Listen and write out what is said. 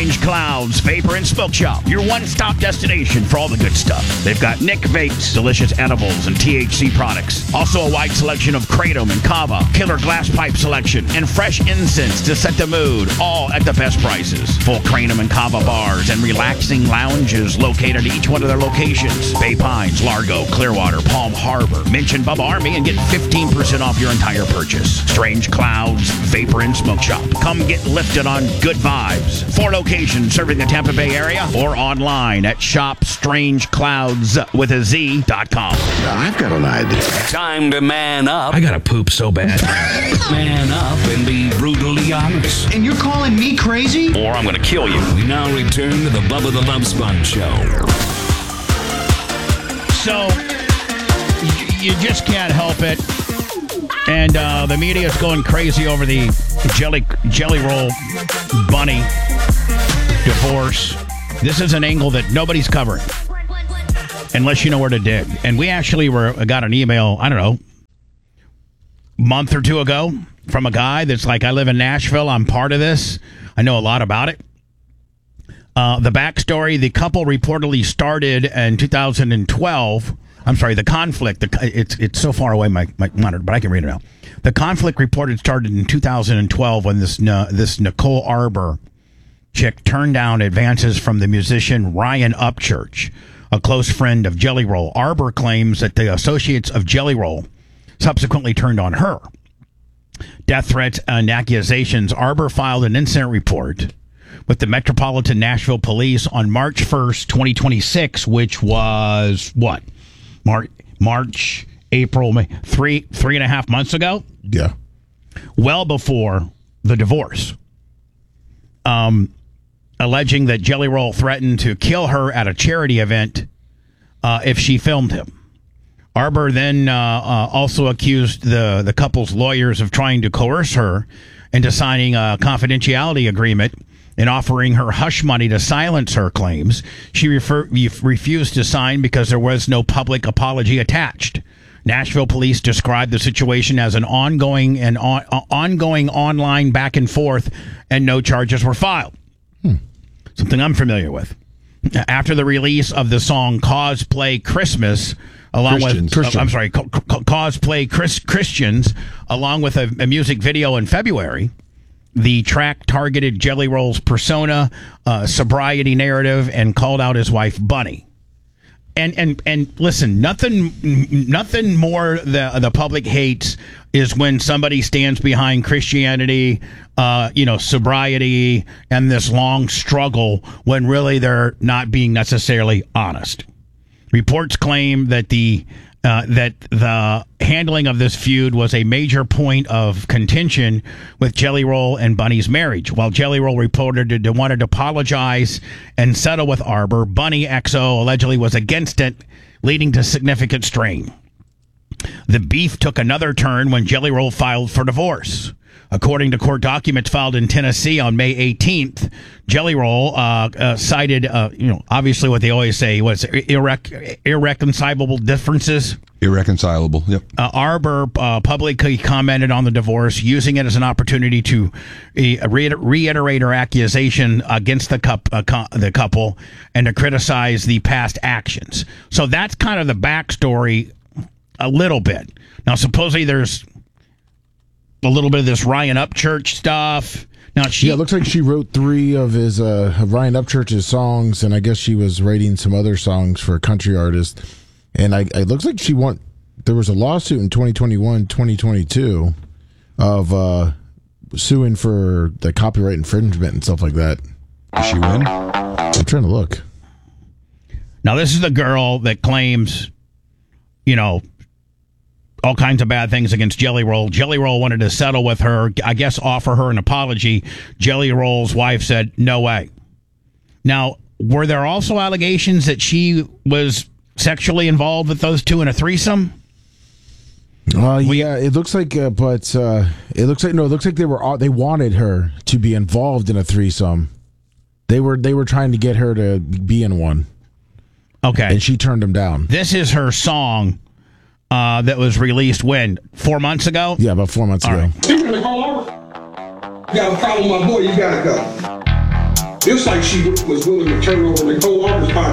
Strange Clouds Vapor and Smoke Shop, your one-stop destination for all the good stuff. They've got Nick Vapes, delicious edibles and THC products. Also a wide selection of Kratom and Kava, killer glass pipe selection, and fresh incense to set the mood, all at the best prices. Full Kratom and Kava bars and relaxing lounges located at each one of their locations. Bay Pines, Largo, Clearwater, Palm Harbor. Mention Bubba Army and get 15% off your entire purchase. Strange Clouds Vapor and Smoke Shop. Come get lifted on good vibes. 4 locations serving the Tampa Bay area or online at shopstrangecloudswithaz.com. I've got an idea. Time to man up. I gotta poop so bad. Man up and be brutally honest. And you're calling me crazy? Or I'm gonna kill you. We now return to the Bubba the Love Sponge Show. So, you just can't help it. And the media is going crazy over the Jelly Roll Bunny divorce. This is an angle that nobody's covering unless you know where to dig. And we actually got an email, I don't know, a month or two ago from a guy that's like, I live in Nashville. I'm part of this. I know a lot about it. The backstory, the couple reportedly started in 2012. I'm sorry, the conflict, it's so far away, my monitor, but I can read it now. The conflict reported started in 2012 when this Nicole Arbour chick turned down advances from the musician Ryan Upchurch, a close friend of Jelly Roll. Arbour claims that the associates of Jelly Roll subsequently turned on her. Death threats and accusations. Arbour filed an incident report with the Metropolitan Nashville Police on March 1st, 2026, which was what? March, April, May, 3.5 months ago? Yeah. Well before the divorce. Alleging that Jelly Roll threatened to kill her at a charity event if she filmed him. Arbour then also accused the couple's lawyers of trying to coerce her into signing a confidentiality agreement and offering her hush money to silence her claims. She refused to sign because there was no public apology attached. Nashville police described the situation as an ongoing online back and forth, and no charges were filed. Something I'm familiar with. After the release of the song Cosplay Christmas, Cosplay Christians, along with a music video in February, the track targeted Jelly Roll's persona, sobriety narrative, and called out his wife, Bunny. And listen, nothing more the public hates is when somebody stands behind Christianity, sobriety, and this long struggle when really they're not being necessarily honest. Reports claim that the handling of this feud was a major point of contention with Jelly Roll and Bunny's marriage. While Jelly Roll reported to wanted to apologize and settle with Arbour, Bunny XO allegedly was against it, leading to significant strain. The beef took another turn when Jelly Roll filed for divorce. According to court documents filed in Tennessee on May 18th, Jelly Roll cited, obviously what they always say, was irreconcilable differences. Irreconcilable, yep. Arbour publicly commented on the divorce, using it as an opportunity to reiterate her accusation against the couple and to criticize the past actions. So that's kind of the backstory a little bit. Now, supposedly there's a little bit of this Ryan Upchurch stuff. Now it looks like she wrote 3 of his Ryan Upchurch's songs, and I guess she was writing some other songs for a country artist. And it looks like there was a lawsuit in 2021, 2022 of suing for the copyright infringement and stuff like that. Did she win? I'm trying to look. Now this is the girl that claims, all kinds of bad things against Jelly Roll. Jelly Roll wanted to settle with her, I guess offer her an apology. Jelly Roll's wife said, no way. Now, were there also allegations that she was sexually involved with those two in a threesome? Yeah, it looks like, it looks like they wanted her to be involved in a threesome. They were trying to get her to be in one. Okay. And she turned them down. This is her song that was released when? 4 months ago? Yeah, about 4 months ago. Right. You got a problem with my boy, you gotta go. Just like she was willing to turn over the whole Arkansas